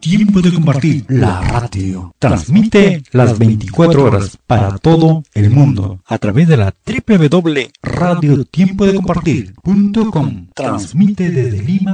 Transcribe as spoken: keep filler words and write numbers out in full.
Tiempo de compartir, la radio. Transmite las veinticuatro horas para todo el mundo a través de la doble u doble u doble u punto radio tiempo de compartir punto com. Transmite desde Lima.